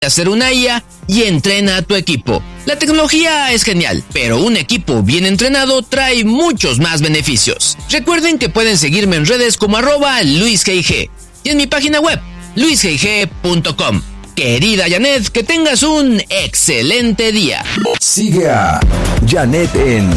hacer una IA y entrena a tu equipo. La tecnología es genial, pero un equipo bien entrenado trae muchos más beneficios. Recuerden que pueden seguirme en redes como @LuisGig y en mi página web, luisgig.com. Querida Janet, que tengas un excelente día. Sigue a Janet en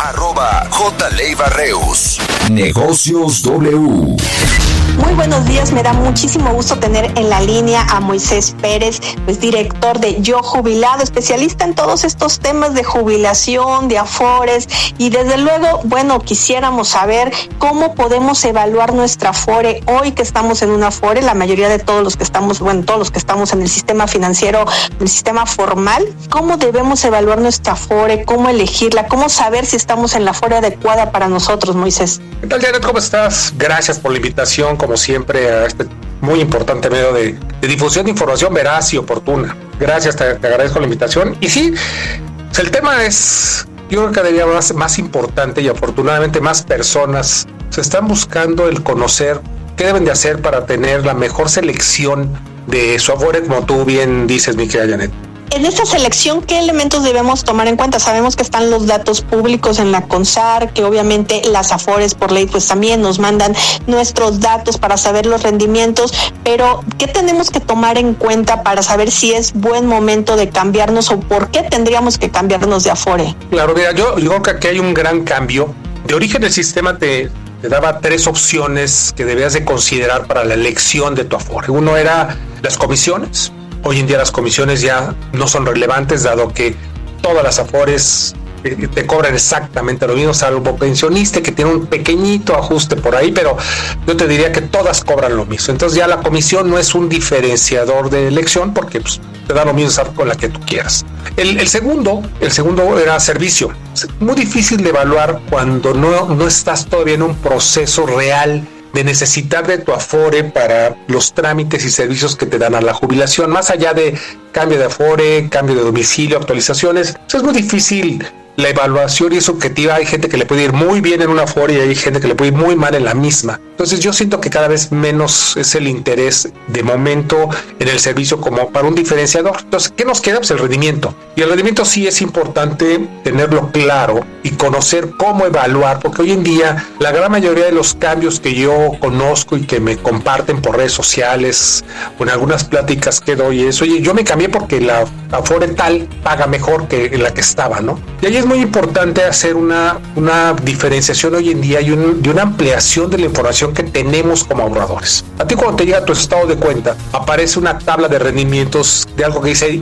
@JLeibarreus. Negocios W. Muy buenos días, me da muchísimo gusto tener en la línea a Moisés Pérez, pues director de Yo Jubilado, especialista en todos estos temas de jubilación, de afores, y desde luego, bueno, quisiéramos saber cómo podemos evaluar nuestra afore hoy que estamos en una afore, la mayoría de todos los que estamos, todos los que estamos en el sistema financiero, el sistema formal, cómo debemos evaluar nuestra afore, cómo elegirla, cómo saber si estamos en la afore adecuada para nosotros, Moisés. ¿Qué tal, Janet? ¿Cómo estás? Gracias por la invitación, como siempre, a este muy importante medio de difusión de información veraz y oportuna. Gracias, te agradezco la invitación. Y sí, pues el tema es, yo creo que cada día más importante, y afortunadamente más personas se están buscando el conocer qué deben de hacer para tener la mejor selección de su afore, como tú bien dices, mi querida Janet. En esta selección, ¿qué elementos debemos tomar en cuenta? Sabemos que están los datos públicos en la CONSAR, que obviamente las afores por ley pues también nos mandan nuestros datos para saber los rendimientos, pero ¿qué tenemos que tomar en cuenta para saber si es buen momento de cambiarnos o por qué tendríamos que cambiarnos de afore? Claro, mira, yo digo que aquí hay un gran cambio. De origen el sistema te daba 3 opciones que debías de considerar para la elección de tu afore. Uno era las comisiones. Hoy en día las comisiones ya no son relevantes, dado que todas las afores te cobran exactamente lo mismo, salvo pensionista que tiene un pequeñito ajuste por ahí, pero yo te diría que todas cobran lo mismo. Entonces ya la comisión no es un diferenciador de elección, porque pues, te da lo mismo estar con la que tú quieras. El segundo era servicio. Es muy difícil de evaluar cuando no estás todavía en un proceso real de necesitar de tu afore para los trámites y servicios que te dan a la jubilación, más allá de cambio de afore, cambio de domicilio, actualizaciones. Es muy difícil la evaluación y es subjetiva. Hay gente que le puede ir muy bien en una afore y hay gente que le puede ir muy mal en la misma. Entonces yo siento que cada vez menos es el interés de momento en el servicio como para un diferenciador. Entonces, ¿qué nos queda? Pues el rendimiento. Y el rendimiento sí es importante tenerlo claro y conocer cómo evaluar, porque hoy en día la gran mayoría de los cambios que yo conozco y que me comparten por redes sociales o en algunas pláticas que doy es, oye, yo me cambié porque la afore tal paga mejor que la que estaba, ¿no? Y ahí es muy importante hacer una diferenciación hoy en día y una ampliación de la información que tenemos como ahorradores. A ti, cuando te llega tu estado de cuenta, aparece una tabla de rendimientos de algo que dice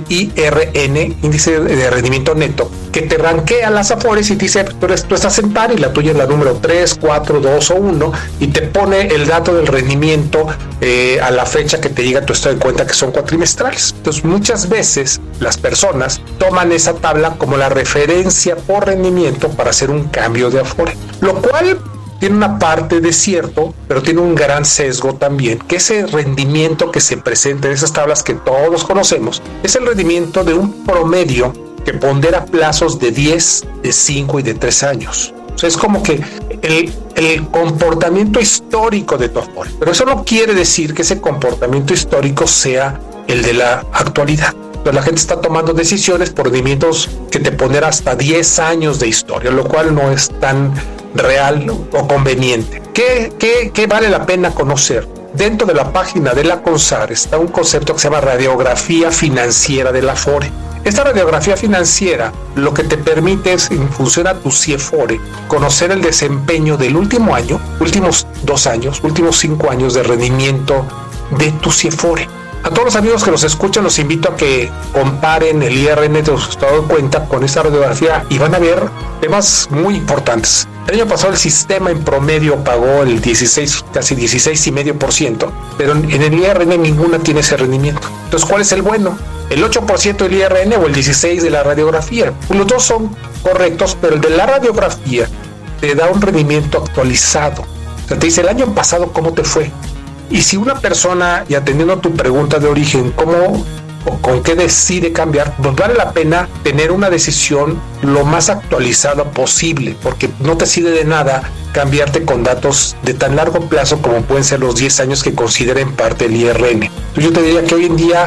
IRN, índice de rendimiento neto, que te rankea las afores y te dice, tú estás en par y la tuya es la número 3, 4, 2 o 1, y te pone el dato del rendimiento a la fecha que te llega tu estado de cuenta, que son cuatrimestrales. Entonces, muchas veces las personas toman esa tabla como la referencia por rendimiento para hacer un cambio de afore, lo cual tiene una parte de cierto, pero tiene un gran sesgo también, que ese rendimiento que se presenta en esas tablas que todos conocemos es el rendimiento de un promedio que pondera plazos de 10, de 5 y de 3 años. O sea, es como que el comportamiento histórico de tu afore, pero eso no quiere decir que ese comportamiento histórico sea el de la actualidad. Pero la gente está tomando decisiones por rendimientos que te pondrán hasta 10 años de historia, lo cual no es tan real o conveniente. ¿Qué vale la pena conocer? Dentro de la página de la CONSAR está un concepto que se llama radiografía financiera de la afore. Esta radiografía financiera lo que te permite es, en función a tu CIEFORE, conocer el desempeño del último año, últimos 2 años, últimos 5 años de rendimiento de tu CIEFORE. A todos los amigos que nos escuchan, los invito a que comparen el IRN de su estado de cuenta con esta radiografía y van a ver temas muy importantes. El año pasado el sistema en promedio pagó el 16, casi 16,5%, pero en el IRN ninguna tiene ese rendimiento. Entonces, ¿cuál es el bueno? ¿El 8% del IRN o el 16% de la radiografía? Los dos son correctos, pero el de la radiografía te da un rendimiento actualizado. O sea, te dice el año pasado cómo te fue. Y si una persona, y atendiendo a tu pregunta de origen, ¿cómo o con qué decide cambiar? Pues vale la pena tener una decisión lo más actualizada posible, porque no te sirve de nada cambiarte con datos de tan largo plazo como pueden ser los 10 años que consideren parte del IRN. Yo te diría que hoy en día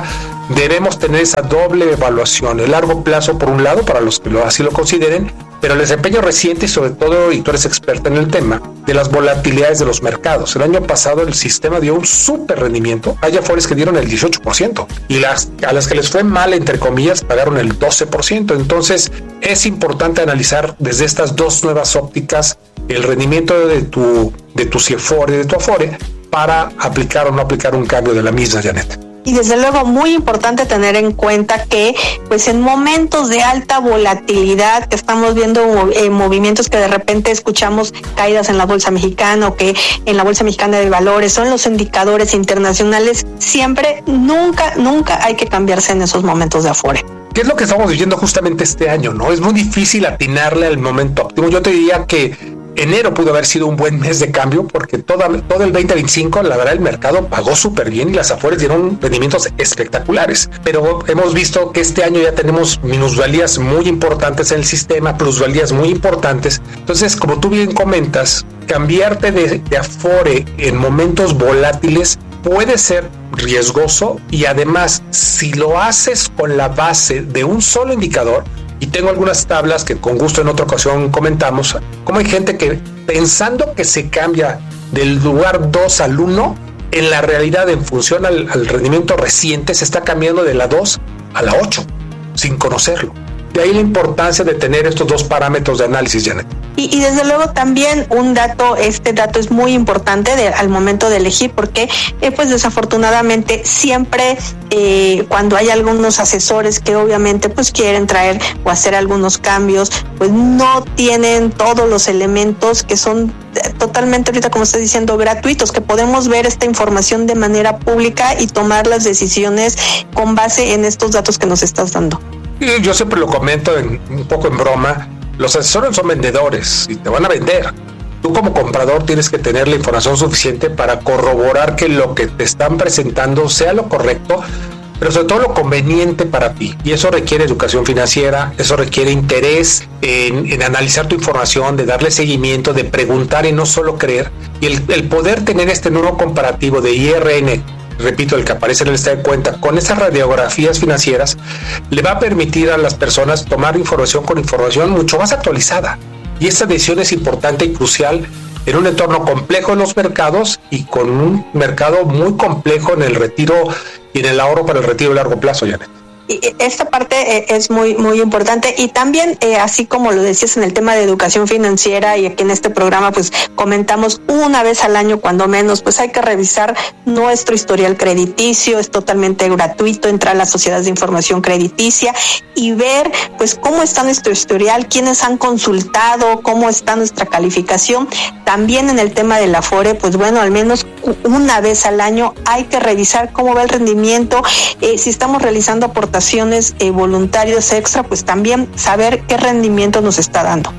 debemos tener esa doble evaluación, el largo plazo por un lado, para los que así lo consideren, pero el desempeño reciente y sobre todo, y tú eres experta en el tema, de las volatilidades de los mercados. El año pasado el sistema dio un súper rendimiento. Hay afores que dieron el 18% y a las que les fue mal, entre comillas, pagaron el 12%. Entonces es importante analizar desde estas dos nuevas ópticas el rendimiento de tu CIFORE, de tu Afore, para aplicar o no aplicar un cambio de la misma, Janet. Y desde luego muy importante tener en cuenta que pues en momentos de alta volatilidad, que estamos viendo movimientos que de repente escuchamos caídas en la bolsa mexicana o que en la bolsa mexicana de valores son los indicadores internacionales, siempre, nunca hay que cambiarse en esos momentos de Afore. ¿Qué es lo que estamos viviendo justamente este año, no? Es muy difícil atinarle al momento óptimo. Yo te diría que enero pudo haber sido un buen mes de cambio porque todo el 2025, la verdad, el mercado pagó súper bien y las Afores dieron rendimientos espectaculares. Pero hemos visto que este año ya tenemos minusvalías muy importantes en el sistema, plusvalías muy importantes. Entonces, como tú bien comentas, cambiarte de Afore en momentos volátiles puede ser riesgoso y además, si lo haces con la base de un solo indicador, y tengo algunas tablas que con gusto en otra ocasión comentamos, como hay gente que pensando que se cambia del lugar 2 al 1, en la realidad, en función al rendimiento reciente, se está cambiando de la 2 a la 8, sin conocerlo. De ahí la importancia de tener estos dos parámetros de análisis, Janet. Y desde luego también este dato es muy importante al momento de elegir, porque pues desafortunadamente siempre cuando hay algunos asesores que obviamente pues quieren traer o hacer algunos cambios, pues no tienen todos los elementos que son totalmente, ahorita como estás diciendo, gratuitos, que podemos ver esta información de manera pública y tomar las decisiones con base en estos datos que nos estás dando. Yo siempre lo comento un poco en broma, los asesores son vendedores y te van a vender. Tú como comprador tienes que tener la información suficiente para corroborar que lo que te están presentando sea lo correcto, pero sobre todo lo conveniente para ti. Y eso requiere educación financiera, eso requiere interés en analizar tu información, de darle seguimiento, de preguntar y no solo creer. Y el poder tener este nuevo comparativo de IRN, repito, el que aparece en el estado de cuenta, con esas radiografías financieras, le va a permitir a las personas tomar información con información mucho más actualizada. Y esta decisión es importante y crucial en un entorno complejo en los mercados y con un mercado muy complejo en el retiro y en el ahorro para el retiro a largo plazo, Janet. Esta parte es muy importante y también así como lo decías en el tema de educación financiera, y aquí en este programa pues comentamos una vez al año cuando menos, pues hay que revisar nuestro historial crediticio. Es totalmente gratuito entrar a las sociedades de información crediticia y ver pues cómo está nuestro historial, quiénes han consultado, cómo está nuestra calificación. También en el tema del Afore, pues bueno, al menos una vez al año hay que revisar cómo va el rendimiento, si estamos realizando aportaciones voluntarios extra, pues también saber qué rendimiento nos está dando.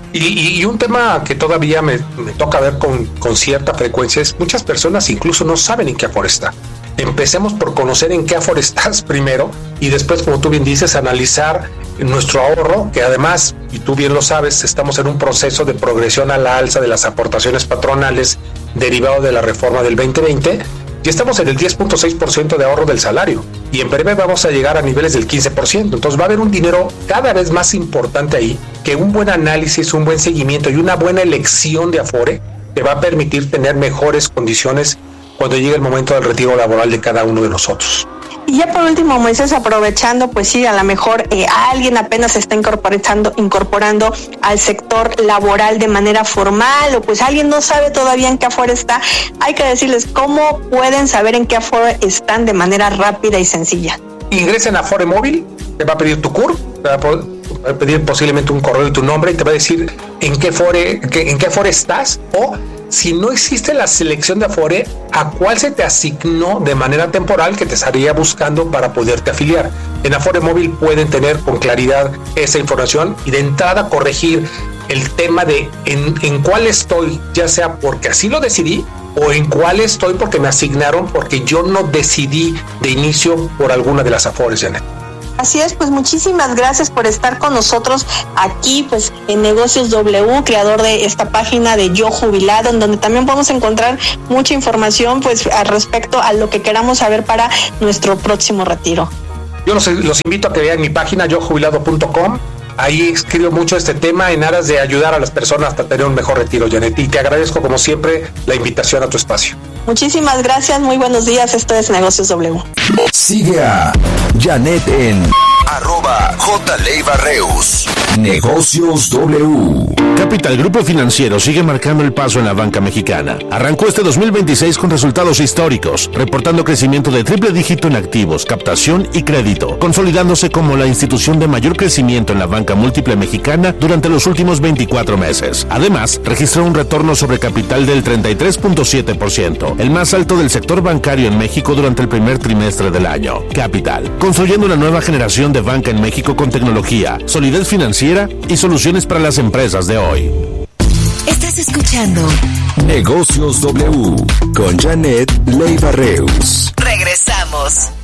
Y un tema que todavía me toca ver con cierta frecuencia es muchas personas incluso no saben en qué Afore está. Empecemos por conocer en qué Afore estás primero y después, como tú bien dices, analizar nuestro ahorro, que además, y tú bien lo sabes, estamos en un proceso de progresión a la alza de las aportaciones patronales derivado de la reforma del 2020. Y estamos en el 10.6% de ahorro del salario y en breve vamos a llegar a niveles del 15%. Entonces va a haber un dinero cada vez más importante ahí, que un buen análisis, un buen seguimiento y una buena elección de Afore te va a permitir tener mejores condiciones cuando llegue el momento del retiro laboral de cada uno de nosotros. Y ya por último, Moisés, aprovechando, pues sí, a lo mejor alguien apenas se está incorporando al sector laboral de manera formal, o pues alguien no sabe todavía en qué Afore está, hay que decirles cómo pueden saber en qué Afore están de manera rápida y sencilla. Ingresen a Afore Móvil, te va a pedir tu CUR, te va a pedir posiblemente un correo y tu nombre y te va a decir en qué Afore estás, o si no existe la selección de Afore, a cuál se te asignó de manera temporal que te estaría buscando para poderte afiliar. En Afore Móvil pueden tener con claridad esa información y de entrada corregir el tema de en cuál estoy, ya sea porque así lo decidí o en cuál estoy porque me asignaron porque yo no decidí de inicio por alguna de las Afores, Janet. Así es, pues muchísimas gracias por estar con nosotros aquí pues en Negocios W, creador de esta página de Yo Jubilado, en donde también podemos encontrar mucha información pues al respecto a lo que queramos saber para nuestro próximo retiro. Yo los invito a que vean mi página yojubilado.com. Ahí escribo mucho este tema en aras de ayudar a las personas a tener un mejor retiro, Janet. Y te agradezco, como siempre, la invitación a tu espacio. Muchísimas gracias, muy buenos días. Esto es Negocios W. Sigue a Janet en @JLeiva-Reus. Negocios W. Capital Grupo Financiero sigue marcando el paso en la banca mexicana. Arrancó este 2026 con resultados históricos, reportando crecimiento de triple dígito en activos, captación y crédito, consolidándose como la institución de mayor crecimiento en la banca múltiple mexicana durante los últimos 24 meses. Además, registró un retorno sobre capital del 33.7%, el más alto del sector bancario en México durante el primer trimestre del año. Capital, construyendo una nueva generación de banca en México con tecnología, solidez financiera y soluciones para las empresas de hoy. Estás escuchando Negocios W con Janet Leiva-Reus. Regresamos.